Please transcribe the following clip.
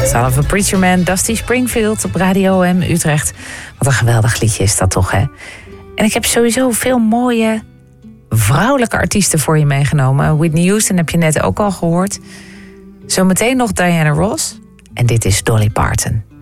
Son of a Preacher Man, Dusty Springfield op Radio M Utrecht. Wat een geweldig liedje is dat toch, hè? En ik heb sowieso veel mooie vrouwelijke artiesten voor je meegenomen. Whitney Houston heb je net ook al gehoord. Zometeen nog Diana Ross. En dit is Dolly Parton.